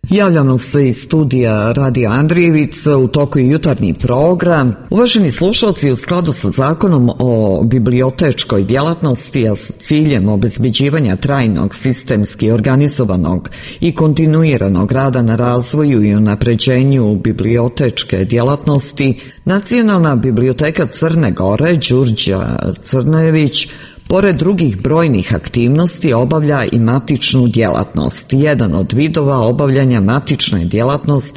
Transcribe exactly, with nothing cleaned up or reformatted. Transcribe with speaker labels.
Speaker 1: Javljamo se iz studija Radija Andrijevica, u toku je jutarnji program. Uvaženi slušalci, u skladu sa Zakonom o bibliotečkoj djelatnosti, a s ciljem obezbeđivanja trajnog, sistemski organizovanog i kontinuiranog rada na razvoju i unapređenju bibliotečke djelatnosti, Nacionalna biblioteka Crne Gore Đurđa Crnojević pored drugih brojnih aktivnosti obavlja i matičnu djelatnost. Jedan od vidova obavljanja matične djelatnosti